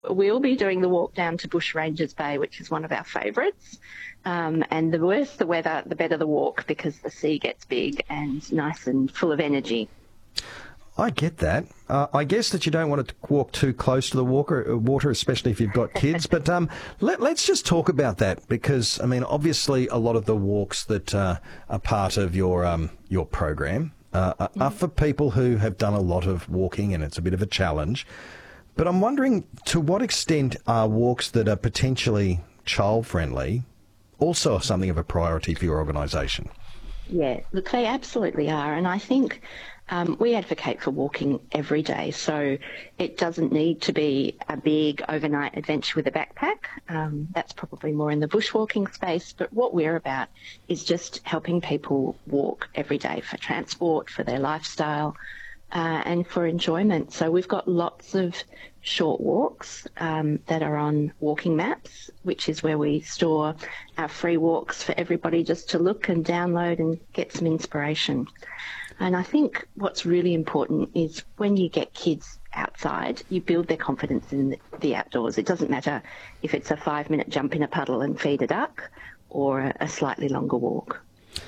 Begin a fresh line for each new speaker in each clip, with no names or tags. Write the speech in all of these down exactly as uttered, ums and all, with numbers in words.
We'll be doing the walk down to Bushrangers Bay, which is one of our favourites. Um, and the worse the weather, the better the walk, because the sea gets big and nice and full of energy.
I get that. Uh, I guess that you don't want to walk too close to the water, water especially if you've got kids. But um, let, let's just talk about that because, I mean, obviously a lot of the walks that uh, are part of your um, your program uh, are, are for people who have done a lot of walking and it's a bit of a challenge. But I'm wondering, to what extent are walks that are potentially child-friendly also something of a priority for your organisation?
Yeah, look, they absolutely are. And I think um, we advocate for walking every day. So it doesn't need to be a big overnight adventure with a backpack. Um, that's probably more in the bushwalking space. But what we're about is just helping people walk every day for transport, for their lifestyle, uh, and for enjoyment. So we've got lots of short walks um, that are on walking maps, which is where we store our free walks for everybody just to look and download and get some inspiration. And I think what's really important is when you get kids outside, you build their confidence in the outdoors. It doesn't matter if it's a five-minute jump in a puddle and feed a duck or a slightly longer walk.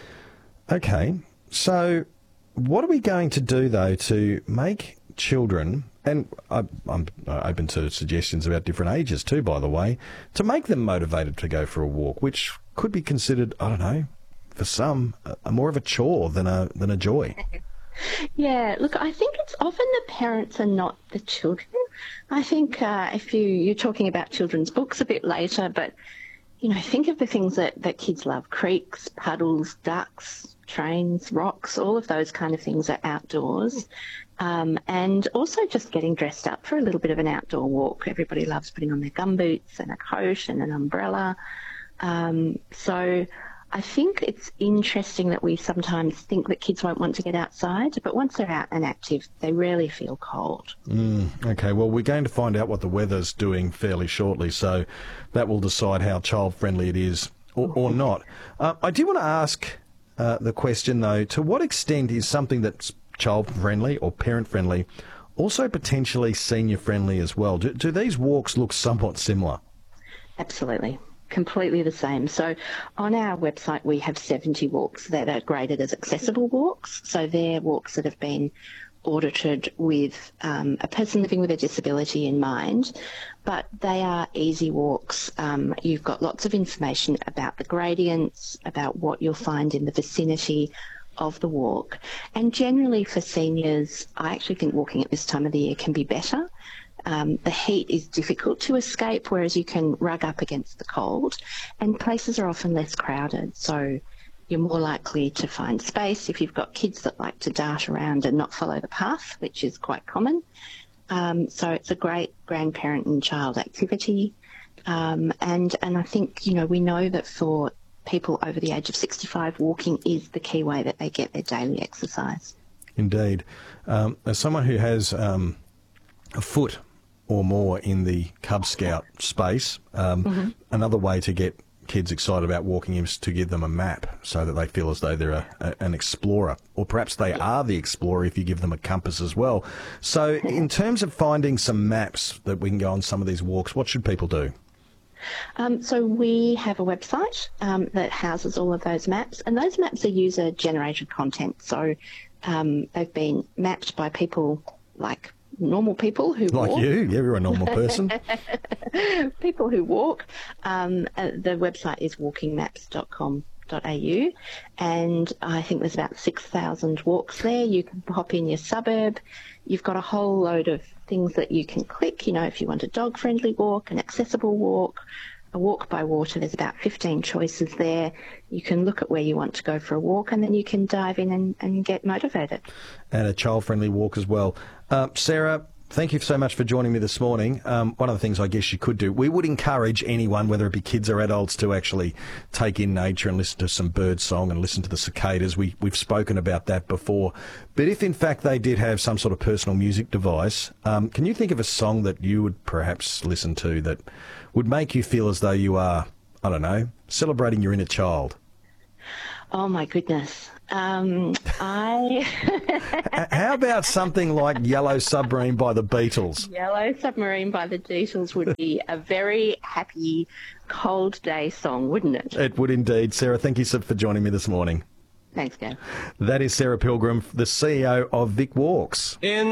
Okay, so what are we going to do, though, to make children, and I, I'm open to suggestions about different ages too, by the way, to make them motivated to go for a walk, which could be considered, I don't know, for some, a, more of a chore than a than a joy.
Yeah, look, I think it's often the parents and not the children. I think uh, if you, you're talking about children's books a bit later, but, you know, think of the things that, that kids love: creeks, puddles, ducks, trains, rocks, all of those kind of things are outdoors. Um, and also just getting dressed up for a little bit of an outdoor walk. Everybody loves putting on their gumboots and a coat and an umbrella. Um, so I think it's interesting that we sometimes think that kids won't want to get outside, but once they're out and active, they rarely feel cold.
Mm, okay, well, we're going to find out what the weather's doing fairly shortly, so that will decide how child-friendly it is or, or not. Uh, I do want to ask uh, the question, though, to what extent is something that's child-friendly or parent-friendly also potentially senior-friendly as well? Do, do these walks look somewhat similar?
Absolutely. Completely the same. So on our website, we have seventy walks that are graded as accessible walks. So they're walks that have been audited with um, a person living with a disability in mind, but they are easy walks. Um, you've got lots of information about the gradients, about what you'll find in the vicinity of the walk. And generally for seniors, I actually think walking at this time of the year can be better. Um, the heat is difficult to escape, whereas you can rug up against the cold, and places are often less crowded. So you're more likely to find space if you've got kids that like to dart around and not follow the path, which is quite common. Um, so it's a great grandparent and child activity. Um, and, and I think, you know, we know that for people over the age of sixty-five, walking is the key way that they get their daily exercise.
Indeed. Um, as someone who has um, a foot or more in the Cub Scout space, um, mm-hmm. another way to get kids excited about walking is to give them a map so that they feel as though they're a, a, an explorer, or perhaps they are the explorer if you give them a compass as well. So in terms of finding some maps that we can go on some of these walks, what should people do?
Um, so we have a website um, that houses all of those maps, and those maps are user-generated content. So um, they've been mapped by people like normal people who
like
walk.
you, yeah, you're a normal person.
People who walk. Um, uh, the website is walking maps dot com dot a u, and I think there's about six thousand walks there. You can pop in your suburb. You've got a whole load of things that you can click. You know, if you want a dog-friendly walk, an accessible walk, a walk by water, there's about fifteen choices there. You can look at where you want to go for a walk, and then you can dive in and, and get motivated. And
a child-friendly walk as well. Uh, Sarah, thank you so much for joining me this morning. Um, one of the things I guess you could do, we would encourage anyone, whether it be kids or adults, to actually take in nature and listen to some bird song and listen to the cicadas. We, we've spoken about that before. But if, in fact, they did have some sort of personal music device, um, can you think of a song that you would perhaps listen to that would make you feel as though you are, I don't know, celebrating your inner child?
Oh my goodness. Um, I
How about something like Yellow Submarine by the Beatles?
Yellow Submarine by the Beatles would be a very happy cold day song, wouldn't it?
It would indeed. Sarah, thank you so- for joining me this morning.
Thanks, Gav.
That is Sarah Pilgrim, the C E O of Vic Walks.
In